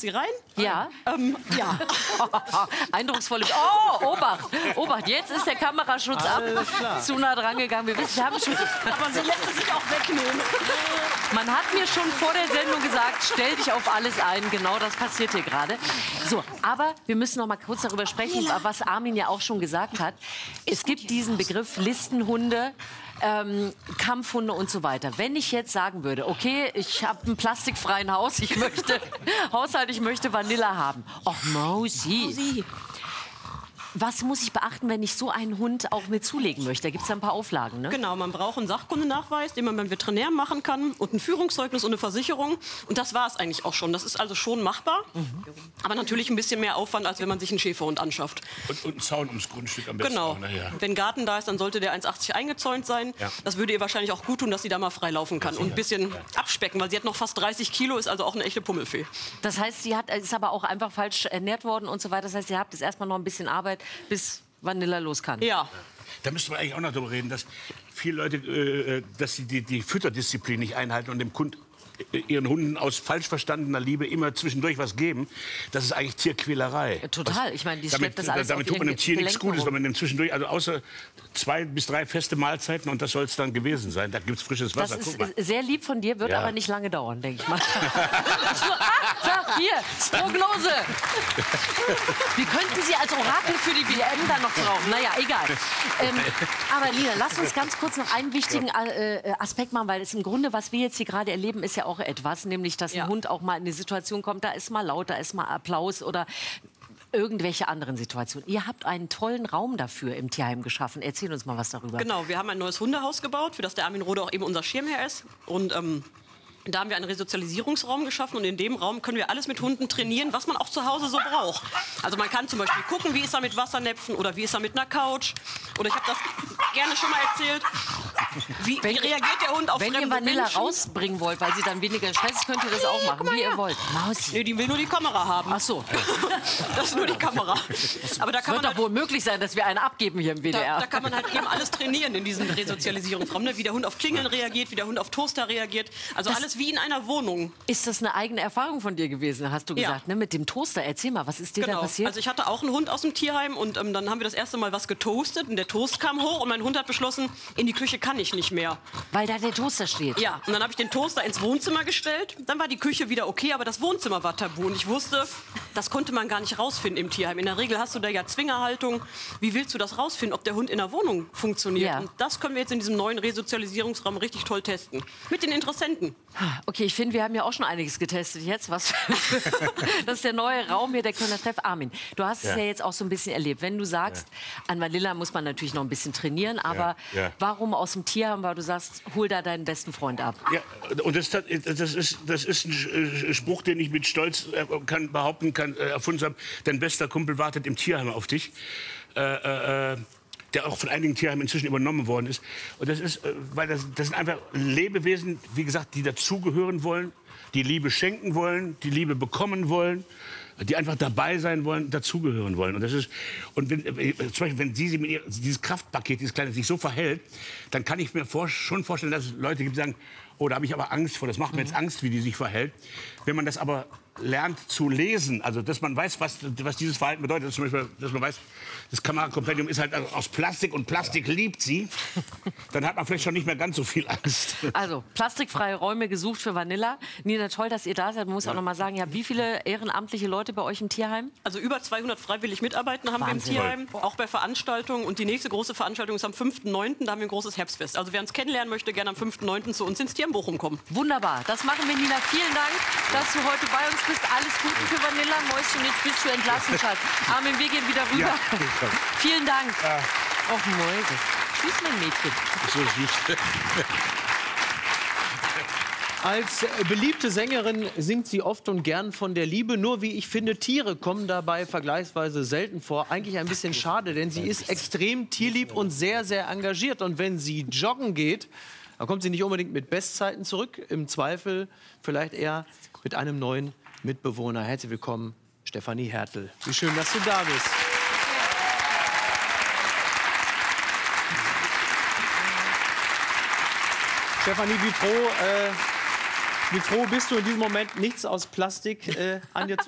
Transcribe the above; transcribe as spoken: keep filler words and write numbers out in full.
passt sie rein? Ja. Ähm, ja. Eindrucksvolle... Oh, Obacht, Obacht. Jetzt ist der Kameraschutz ab. Zu nah dran gegangen. Wir wissen, wir haben schon... Aber sie lässt es sich auch wegnehmen. Man hat mir schon vor der Sendung gesagt, stell dich auf alles ein. Genau das passiert hier gerade. So, aber wir müssen noch mal kurz darüber sprechen, was Armin ja auch schon gesagt hat. Es gibt diesen Begriff Listenhunde. Ähm, Kampfhunde und so weiter. Wenn ich jetzt sagen würde, okay, ich habe einen plastikfreien Haus, ich möchte Haushalt, ich möchte Vanilla haben. Och, Mausi. Mausi. Was muss ich beachten, wenn ich so einen Hund auch mir zulegen möchte? Da gibt es ja ein paar Auflagen, ne? Genau, man braucht einen Sachkundenachweis, den man beim Veterinär machen kann und ein Führungszeugnis und eine Versicherung. Und das war es eigentlich auch schon. Das ist also schon machbar, mhm. aber natürlich ein bisschen mehr Aufwand, als wenn man sich einen Schäferhund anschafft. Und, und einen Zaun ums Grundstück am besten. Genau. Auch, ne? Ja. Wenn Garten da ist, dann sollte der eins achtzig eingezäunt sein. Ja. Das würde ihr wahrscheinlich auch gut tun, dass sie da mal frei laufen kann und ein bisschen abspecken, weil sie hat noch fast dreißig Kilo, ist also auch eine echte Pummelfee. Das heißt, sie hat, ist aber auch einfach falsch ernährt worden und so weiter. Das heißt, ihr habt jetzt erstmal noch ein bisschen Arbeit, bis Vanilla los kann. Ja. Da müsste man eigentlich auch noch darüber reden, dass viele Leute, äh, dass sie die, die Fütterdisziplin nicht einhalten und dem Kunden ihren Hunden aus falsch verstandener Liebe immer zwischendurch was geben. Das ist eigentlich Tierquälerei. Total. Was, ich meine, die damit, schleppt das alles damit auf tut man dem Tier nichts Gelenken Gutes, wenn man dem zwischendurch, also außer zwei bis drei feste Mahlzeiten, und das soll es dann gewesen sein. Da gibt es frisches Wasser. Das ist sehr lieb von dir, wird ja. aber nicht lange dauern, denke ich mal. ah, hier, Prognose. Wir könnten Sie als Orakel für die W M dann noch brauchen. Naja, egal. Ähm, aber Nina, lass uns ganz kurz noch einen wichtigen äh, Aspekt machen, weil es im Grunde, was wir jetzt hier gerade erleben, ist ja auch etwas, nämlich, dass ja. ein Hund auch mal in eine Situation kommt, da ist mal laut, da ist mal Applaus oder irgendwelche anderen Situationen. Ihr habt einen tollen Raum dafür im Tierheim geschaffen. Erzähl uns mal was darüber. Genau, wir haben ein neues Hundehaus gebaut, für das der Armin Rohde auch eben unser Schirmherr ist. Und ähm, da haben wir einen Resozialisierungsraum geschaffen und in dem Raum können wir alles mit Hunden trainieren, was man auch zu Hause so braucht. Also man kann zum Beispiel gucken, wie ist er mit Wassernäpfen oder wie ist er mit einer Couch. Oder ich habe das gerne schon mal erzählt. Wie, wie reagiert der Hund auf Wenn fremde ihr Vanilla Menschen? rausbringen wollt, weil sie dann weniger Stress ist, könnt ihr das auch machen, wie ihr wollt. Mausi. Nee, die will nur die Kamera haben. Ach so. Das ist nur die Kamera. Aber da kann Wird man doch wohl möglich sein, dass wir einen abgeben hier im W D R. Da, da kann man halt eben alles trainieren in diesem Resozialisierungsraum. Ne? Wie der Hund auf Klingeln reagiert, wie der Hund auf Toaster reagiert. Also Das alles wie in einer Wohnung. Ist das eine eigene Erfahrung von dir gewesen, hast du Ja. gesagt, ne? Mit dem Toaster? Erzähl mal, was ist dir Genau. da passiert? Also ich hatte auch einen Hund aus dem Tierheim und ähm, dann haben wir das erste Mal was getoastet und der Toast kam hoch und mein Hund hat beschlossen, in die Küche kann ich nicht mehr. Weil da der Toaster steht. Ja, und dann habe ich den Toaster ins Wohnzimmer gestellt. Dann war die Küche wieder okay, aber das Wohnzimmer war tabu. Und ich wusste, das konnte man gar nicht rausfinden im Tierheim. In der Regel hast du da ja Zwingerhaltung. Wie willst du das rausfinden, ob der Hund in der Wohnung funktioniert? Ja. Und das können wir jetzt in diesem neuen Resozialisierungsraum richtig toll testen. Mit den Interessenten. Okay, ich finde, wir haben ja auch schon einiges getestet jetzt. Was das ist der neue Raum hier, der Kölner Treff. Armin, du hast Ja. es ja jetzt auch so ein bisschen erlebt. Wenn du sagst, an Vanilla muss man natürlich noch ein bisschen trainieren, aber Ja, ja. warum aus dem Tierheim, weil du sagst, hol da deinen besten Freund ab? Ja, und das, das, ist, das ist ein Spruch, den ich mit Stolz kann, behaupten kann, erfunden habe. Dein bester Kumpel wartet im Tierheim auf dich. Äh, äh, der auch von einigen Tierheimen inzwischen übernommen worden ist. Und das ist, weil das, das sind einfach Lebewesen, wie gesagt, die dazugehören wollen, die Liebe schenken wollen, die Liebe bekommen wollen, die einfach dabei sein wollen, dazugehören wollen. Und das ist, und wenn, zum Beispiel, wenn sie, sie mit ihr, dieses Kraftpaket, dieses kleine, sich so verhält, dann kann ich mir vor, schon vorstellen, dass es Leute gibt, die sagen, oh, da habe ich aber Angst vor, das macht mir jetzt Angst, wie die sich verhält. Wenn man das aber lernt zu lesen, also dass man weiß, was, was dieses Verhalten bedeutet, dass, zum Beispiel, dass man weiß, das Kamerakompendium ist halt aus Plastik und Plastik liebt sie, dann hat man vielleicht schon nicht mehr ganz so viel Angst. Also, plastikfreie Räume gesucht für Vanilla. Nina, toll, dass ihr da seid. Man muss Ja. auch noch mal sagen, ja, wie viele ehrenamtliche Leute bei euch im Tierheim? Also über zweihundert freiwillig Mitarbeitende haben Wahnsinn. wir im Tierheim, auch bei Veranstaltungen. Und die nächste große Veranstaltung ist am fünften neunten Da haben wir ein großes Herbstfest. Also wer uns kennenlernen möchte, gerne am fünften neunten zu uns ins Tier in Bochum kommen. Wunderbar, das machen wir, Nina. Vielen Dank, dass du heute bei uns bist. Alles Gute für Vanilla. Mäuschen, jetzt bist du entlassen, Schatz. Armin, wir gehen wieder rüber. Ja. Vielen Dank. Ja. Och, Mäuse. Tschüss, mein Mädchen. So süß. Als beliebte Sängerin singt sie oft und gern von der Liebe. Nur, wie ich finde, Tiere kommen dabei vergleichsweise selten vor. Eigentlich ein bisschen schade, denn sie ist extrem tierlieb und sehr, sehr engagiert. Und wenn sie joggen geht, dann kommt sie nicht unbedingt mit Bestzeiten zurück. Im Zweifel vielleicht eher mit einem neuen Mitbewohner. Herzlich willkommen, Stefanie Hertel. Wie schön, dass du da bist. Stefanie, wie froh, äh, wie froh bist du in diesem Moment, nichts aus Plastik äh, an dir zu